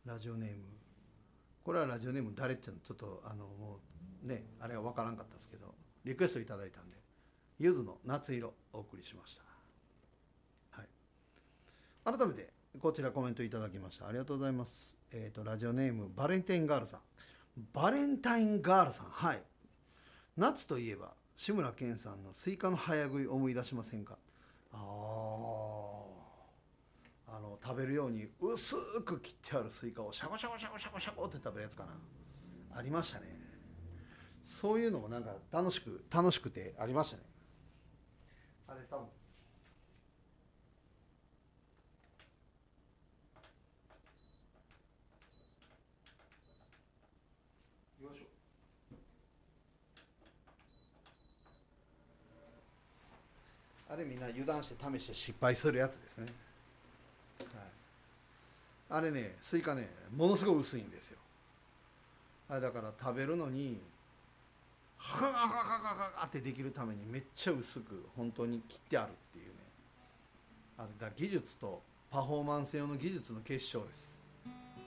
ラジオネーム、これはラジオネーム誰っちゃちょっともうねあれは分からんかったですけど、リクエストいただいたんで、ゆずの夏色お送りしました。はい、改めてこちらコメントいただきました。ありがとうございます。ラジオネームバレンタインガールさん。バレンタインガールさん、はい。夏といえば志村けんさんのスイカの早食い思い出しませんか？食べるように薄く切ってあるスイカをシャコシャコシャコシャコシャコって食べるやつかな。ありましたね。そういうのもなんか楽しくてありましたね。あれ多分よいしょ。あれみんな油断して試して失敗するやつですね。はい、あれね、スイカね、ものすごい薄いんですよ。あれだから食べるのにハガハガハガってできるためにめっちゃ薄く本当に切ってあるっていうね。あれだ、技術とパフォーマンス用の技術の結晶です。